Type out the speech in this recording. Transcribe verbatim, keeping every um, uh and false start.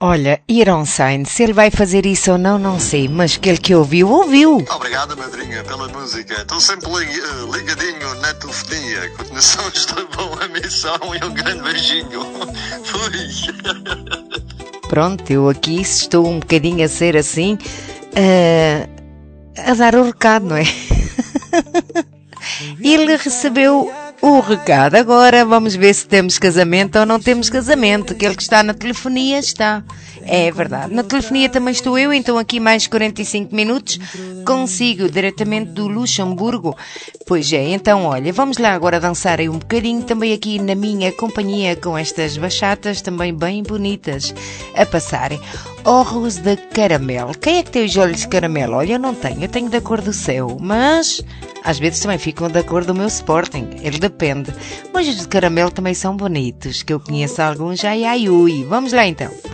Olha, Iron Sainz, se ele vai fazer isso ou não, não sei, mas aquele que ouviu, ouviu. Obrigado, madrinha, pela música. Estou sempre ligadinho na telefonia. Continuação, estou bom a missão e um grande beijinho. Fui. Pronto, eu aqui estou um bocadinho a ser assim, uh, a dar o recado, não é? Ele recebeu o recado. Agora vamos ver se temos casamento ou não temos casamento. Aquele que está na telefonia está. É verdade. Na telefonia também estou eu, então aqui mais quarenta e cinco minutos consigo, diretamente do Luxemburgo. Pois é, então olha, vamos lá agora dançar aí um bocadinho, também aqui na minha companhia com estas bachatas também bem bonitas a passarem. Olhos de caramelo. Quem é que tem os olhos de caramelo? Olha, eu não tenho, eu tenho da cor do céu, mas às vezes também ficam da cor do meu Sporting, ele depende. Mas os de caramelo também são bonitos, que eu conheço alguns, ai ai ui. Vamos lá então.